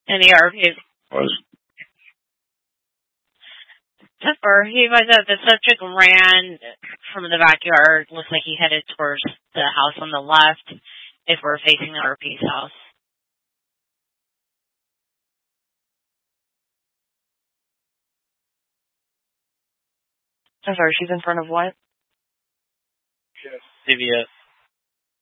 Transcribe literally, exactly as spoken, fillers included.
And the R P Was Or he was at the subject ran from the backyard. Looks like he headed towards the house on the left if we're facing the R P's house. I'm sorry, she's in front of what? C V S.